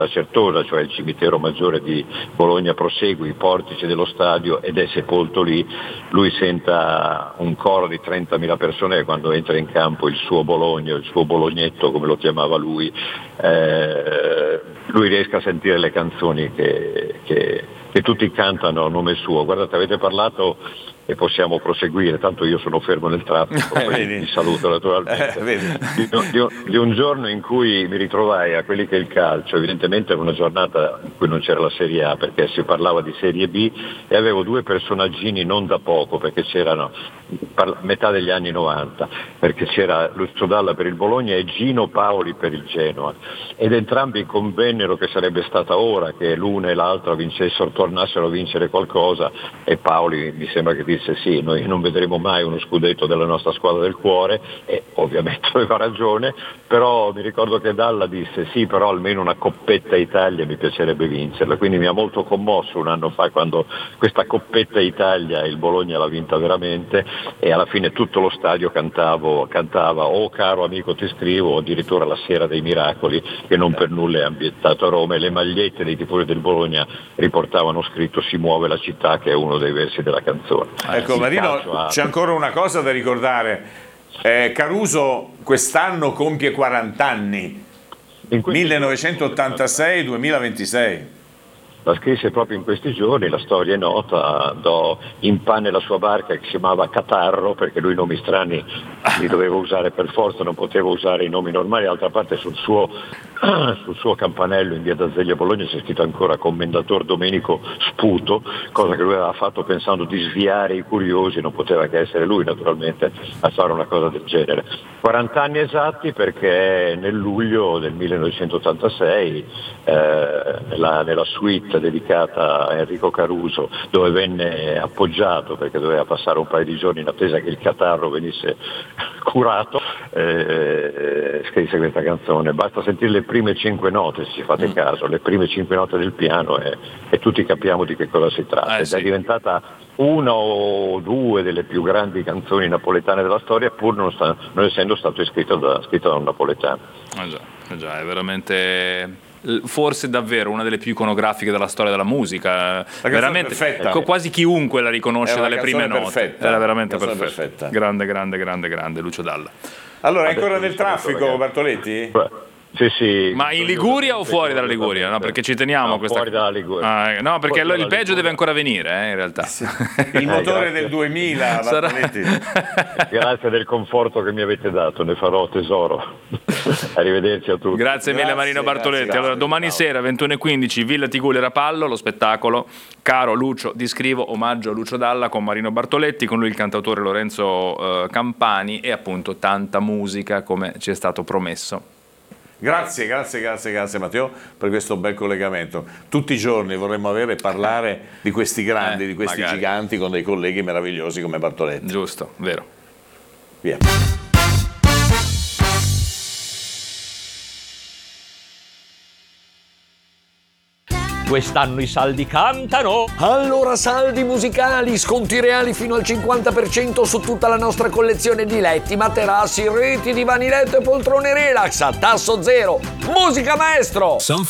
Certosa, cioè il cimitero maggiore di Bologna, prosegue i portici dello stadio ed è sepolto lì. Lui senta un coro di 30.000 persone che quando entra in campo il suo Bologna, il suo Bolognetto come lo chiamava lui riesca a sentire le canzoni che tutti cantano a nome suo. Guardate, avete parlato e possiamo proseguire, tanto io sono fermo nel traffico, poi vi saluto naturalmente. Di un giorno in cui mi ritrovai a quelli che è il calcio, evidentemente era una giornata in cui non c'era la Serie A perché si parlava di Serie B, e avevo due personaggini non da poco, perché c'erano metà degli anni 90, perché c'era Lucio Dalla per il Bologna e Gino Paoli per il Genoa, ed entrambi convennero che sarebbe stata ora che l'una e l'altra tornassero a vincere qualcosa, e Paoli mi sembra che disse sì, noi non vedremo mai uno scudetto della nostra squadra del cuore, e ovviamente aveva ragione, però mi ricordo che Dalla disse sì, però almeno una Coppetta Italia mi piacerebbe vincerla, quindi mi ha molto commosso un anno fa quando questa Coppetta Italia il Bologna l'ha vinta veramente, e alla fine tutto lo stadio cantava "Oh caro amico ti scrivo", o addirittura "La sera dei miracoli", che non per nulla è ambientato a Roma, e le magliette dei tifosi del Bologna riportavano scritto "Si muove la città", che è uno dei versi della canzone. Ecco Marino, c'è ancora una cosa da ricordare. Caruso quest'anno compie 40 anni, 1986-2026. La scrisse proprio in questi giorni, la storia è nota, andò in pane la sua barca che si chiamava Catarro, perché lui nomi strani li doveva usare per forza, non poteva usare i nomi normali. D'altra parte sul suo campanello in via d'Azeglio Bologna c'è scritto ancora Commendator Domenico Sputo, cosa che lui aveva fatto pensando di sviare i curiosi, non poteva che essere lui naturalmente a fare una cosa del genere. 40 anni esatti, perché nel luglio del 1986 nella suite dedicata a Enrico Caruso, dove venne appoggiato perché doveva passare un paio di giorni in attesa che il catarro venisse curato, scrisse questa canzone. Basta sentire le prime 5 note, se ci fate caso, le prime 5 note del piano, e tutti capiamo di che cosa si tratta. Ed è diventata una o due delle più grandi canzoni napoletane della storia, pur non essendo stato scritto da un napoletano. Già, è veramente, forse davvero una delle più iconografiche della storia della musica, veramente quasi chiunque la riconosce dalle prime note. Era veramente perfetta. Grande Lucio Dalla. Allora, è ancora nel traffico, Bartoletti? Sì. Ma in Liguria o fuori dalla Liguria? No, perché ci teniamo a questa. Fuori dalla Liguria. No, perché il peggio deve ancora venire, in realtà. Il motore del 2000, Bartoletti. Grazie del conforto che mi avete dato, ne farò tesoro. Arrivederci a tutti. Grazie mille Marino Bartoletti. Grazie. Allora, domani sera 21:15 Villa Tigullio Rapallo, lo spettacolo Caro Lucio ti scrivo, omaggio a Lucio Dalla con Marino Bartoletti, con lui il cantautore Lorenzo Campani, e appunto tanta musica come ci è stato promesso. Grazie Matteo per questo bel collegamento. Tutti i giorni vorremmo parlare di questi grandi, di questi giganti, con dei colleghi meravigliosi come Bartoletti. Giusto, vero. Via. Quest'anno i saldi cantano. Allora saldi musicali, sconti reali fino al 50% su tutta la nostra collezione di letti, materassi, reti, divani letto e poltrone relax a tasso zero. Musica maestro!